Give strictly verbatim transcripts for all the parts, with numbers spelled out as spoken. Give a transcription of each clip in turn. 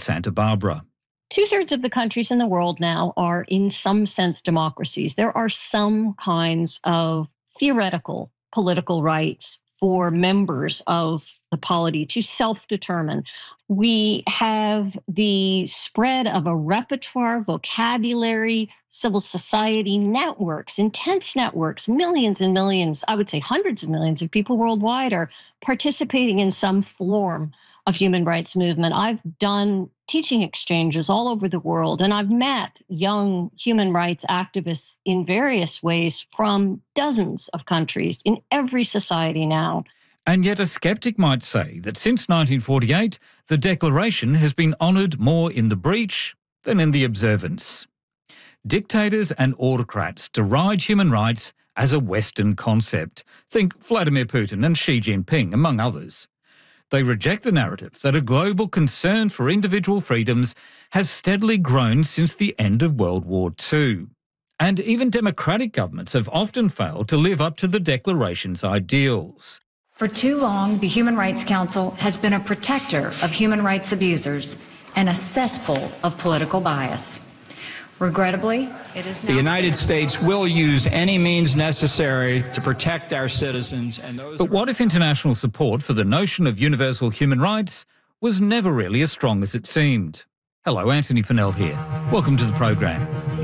Santa Barbara. Two-thirds of the countries in the world now are, in some sense, democracies. There are some kinds of theoretical political rights for members of the polity to self-determine. We have the spread of a repertoire, vocabulary, civil society networks, intense networks, millions and millions, I would say hundreds of millions of people worldwide are participating in some form of human rights movement. I've done teaching exchanges all over the world, and I've met young human rights activists in various ways from dozens of countries in every society now. And yet a sceptic might say that since nineteen forty-eight, the Declaration has been honoured more in the breach than in the observance. Dictators and autocrats deride human rights as a Western concept. Think Vladimir Putin and Xi Jinping, among others. They reject the narrative that a global concern for individual freedoms has steadily grown since the end of World War Two. And even democratic governments have often failed to live up to the Declaration's ideals. For too long, the Human Rights Council has been a protector of human rights abusers and a cesspool of political bias. Regrettably, it is now the United States will use any means necessary to protect our citizens and those. But what if international support for the notion of universal human rights was never really as strong as it seemed? Hello, Antony Funnell here. Welcome to the program.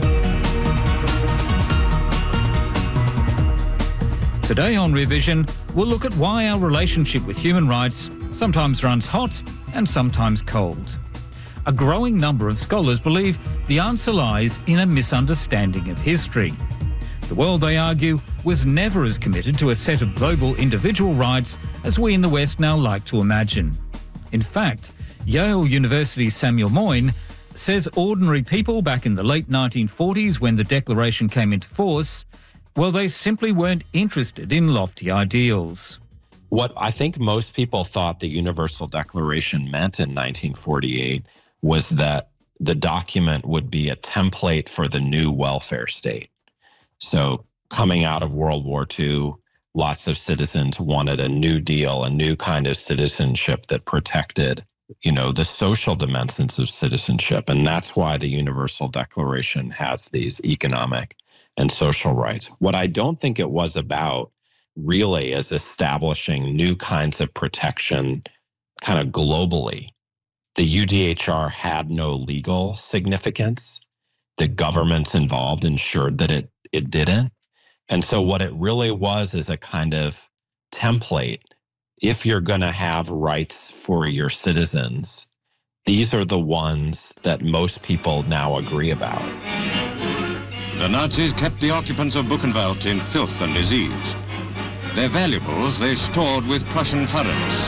Today on Rear Vision, we'll look at why our relationship with human rights sometimes runs hot and sometimes cold. A growing number of scholars believe the answer lies in a misunderstanding of history. The world, they argue, was never as committed to a set of global individual rights as we in the West now like to imagine. In fact, Yale University's Samuel Moyn says ordinary people back in the late nineteen forties, when the Declaration came into force, well, they simply weren't interested in lofty ideals. What I think most people thought the Universal Declaration meant in nineteen forty-eight was that the document would be a template for the new welfare state. So coming out of World War Two, lots of citizens wanted a new deal, a new kind of citizenship that protected, you know, the social dimensions of citizenship. And that's why the Universal Declaration has these economic and social rights. What I don't think it was about really is establishing new kinds of protection kind of globally. The U D H R had no legal significance. The governments involved ensured that it, it didn't. And so what it really was is a kind of template. If you're going to have rights for your citizens, these are the ones that most people now agree about. The Nazis kept the occupants of Buchenwald in filth and disease. Their valuables they stored with Prussian thoroughness.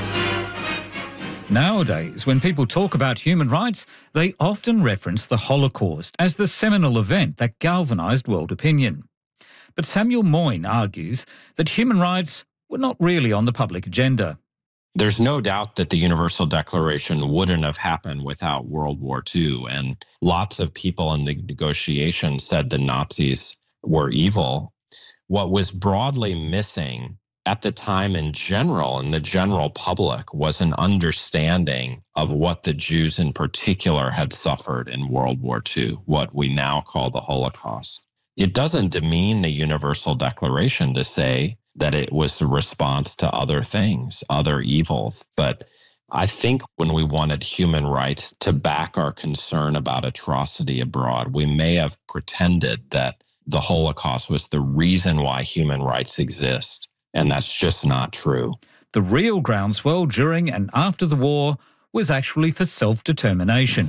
Nowadays, when people talk about human rights, they often reference the Holocaust as the seminal event that galvanised world opinion. But Samuel Moyn argues that human rights were not really on the public agenda. There's no doubt that the Universal Declaration wouldn't have happened without World War Two. And lots of people in the negotiations said the Nazis were evil. What was broadly missing at the time in general, in the general public, was an understanding of what the Jews in particular had suffered in World War Two, what we now call the Holocaust. It doesn't demean the Universal Declaration to say that it was a response to other things, other evils. But I think when we wanted human rights to back our concern about atrocity abroad, we may have pretended that the Holocaust was the reason why human rights exist. And that's just not true. The real groundswell during and after the war was actually for self-determination.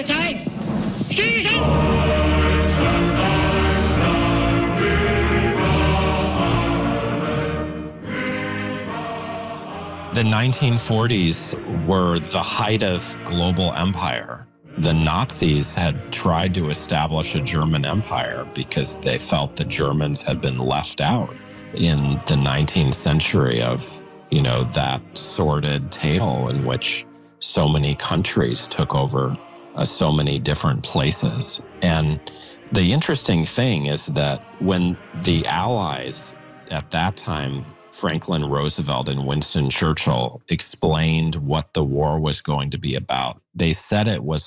The nineteen forties were the height of global empire. The Nazis had tried to establish a German empire because they felt the Germans had been left out in the nineteenth century of, you know, that sordid tale in which so many countries took over uh, so many different places. And the interesting thing is that when the Allies at that time, Franklin Roosevelt and Winston Churchill, explained what the war was going to be about, they said it was